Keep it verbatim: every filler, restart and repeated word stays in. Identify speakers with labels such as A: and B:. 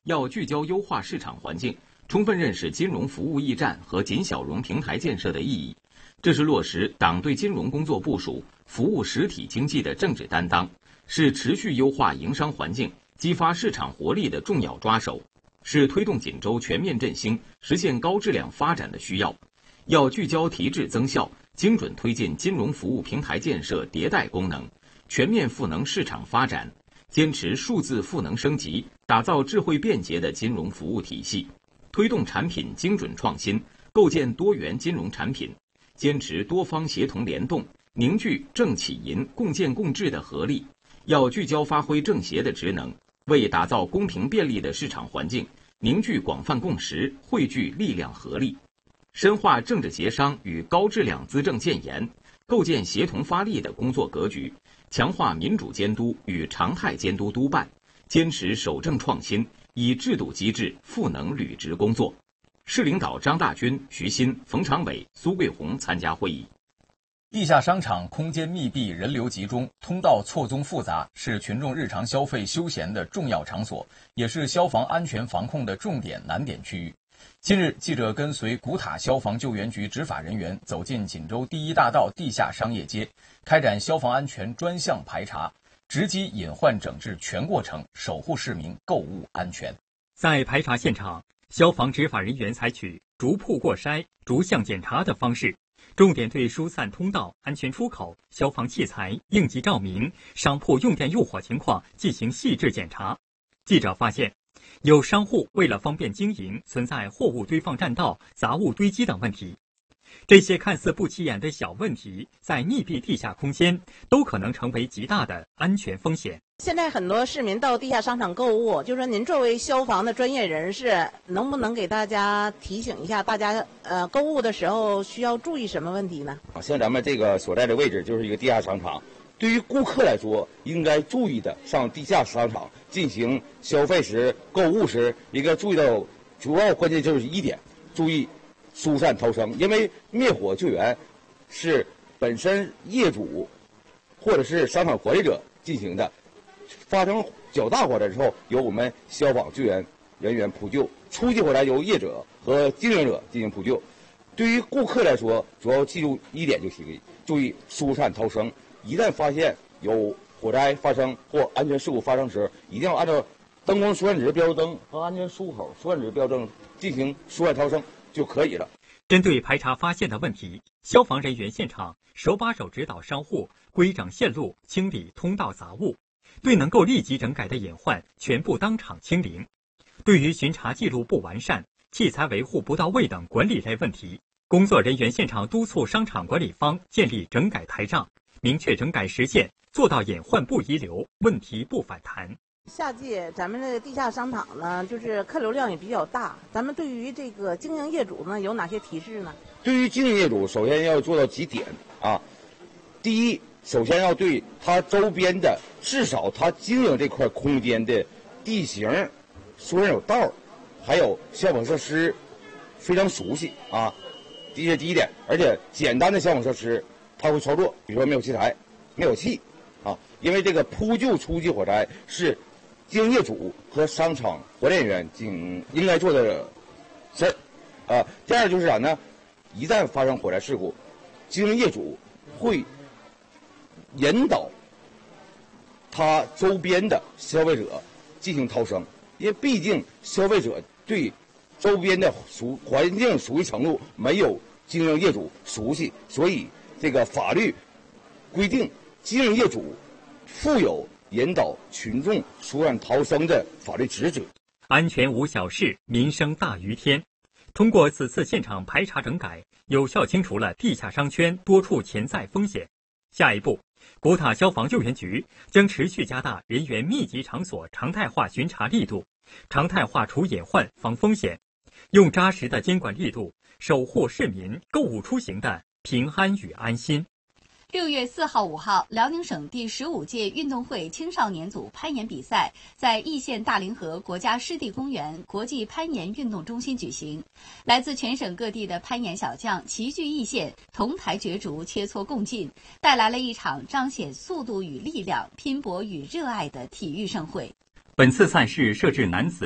A: 要聚焦优化市场环境，充分认识金融服务驿站和紧小融平台建设的意义。这是落实党对金融工作部署、服务实体经济的政治担当，是持续优化营商环境、激发市场活力的重要抓手，是推动锦州全面振兴、实现高质量发展的需要。要聚焦提质增效，精准推进金融服务平台建设迭代功能，全面赋能市场发展，坚持数字赋能升级，打造智慧便捷的金融服务体系，推动产品精准创新，构建多元金融产品，坚持多方协同联动，凝聚政企银共建共治的合力。要聚焦发挥政协的职能，为打造公平便利的市场环境凝聚广泛共识，汇聚力量合力，深化政治协商与高质量资政建言，构建协同发力的工作格局，强化民主监督与常态监督督办，坚持守正创新，以制度机制赋能履职工作。市领导张大军、徐新、冯长伟、苏桂红参加会议。
B: 地下商场空间密闭，人流集中，通道错综复杂，是群众日常消费休闲的重要场所，也是消防安全防控的重点难点区域。近日，记者跟随古塔消防救援局执法人员走进锦州第一大道地下商业街，开展消防安全专项排查，直击隐患整治全过程，守护市民购物安全。
C: 在排查现场，消防执法人员采取逐铺过筛、逐项检查的方式，重点对疏散通道、安全出口、消防器材、应急照明、商铺用电用火情况进行细致检查。记者发现，有商户为了方便经营，存在货物堆放占道、杂物堆积等问题。这些看似不起眼的小问题，在密闭地下空间都可能成为极大的安全风险。
D: 现在很多市民到地下商场购物，就说您作为消防的专业人士，能不能给大家提醒一下，大家呃购物的时候需要注意什么问题呢？
E: 像咱们这个所在的位置就是一个地下商场，对于顾客来说，应该注意的上地下商场进行消费时、购物时，应该注意到主要关键就是一点，注意疏散逃生，因为灭火救援是本身业主或者是商场管理者进行的。发生较大火灾之后，由我们消防救援人员扑救；初级火灾由业者和经营者进行扑救。对于顾客来说，主要记住一点就行：注意疏散逃生。一旦发现有火灾发生或安全事故发生时，一定要按照灯光疏散指标灯和安全出口疏散指标灯进行疏散逃生就可以了。
C: 针对排查发现的问题，消防人员现场手把手指导商户规整线路、清理通道杂物，对能够立即整改的隐患全部当场清零。对于巡查记录不完善、器材维护不到位等管理类问题，工作人员现场督促商场管理方建立整改台账，明确整改时限，做到隐患不遗留，问题不反弹。
D: 夏季咱们这个地下商场呢，就是客流量也比较大，咱们对于这个经营业主呢有哪些提示呢？
E: 对于经营业主，首先要做到几点啊。第一，首先要对他周边的，至少他经营这块空间的地形、虽然有道，还有消防设施非常熟悉啊。这是第一点，而且简单的消防设施他会操作，比如说灭火器材、灭火器啊，因为这个扑救初级火灾是经营业主和商场管理人员应应该做的事儿啊。第二就是啥呢？一旦发生火灾事故，经营业主会引导他周边的消费者进行逃生，因为毕竟消费者对周边的熟环境熟悉程度没有经营业主熟悉，所以这个法律规定经营业主负有引导群众疏散逃生的法律职责。
C: 安全无小事，民生大于天。通过此次现场排查整改，有效清除了地下商圈多处潜在风险。下一步，古塔消防救援局将持续加大人员密集场所常态化巡查力度，常态化除隐患防风险，用扎实的监管力度守护市民购物出行的平安与安心。
F: 六月四号、五号，辽宁省第十五届运动会青少年组攀岩比赛在易县大凌河国家湿地公园国际攀岩运动中心举行。来自全省各地的攀岩小将齐聚易县，同台角逐，切磋共进，带来了一场彰显速度与力量、拼搏与热爱的体育盛会。
C: 本次赛事设置男子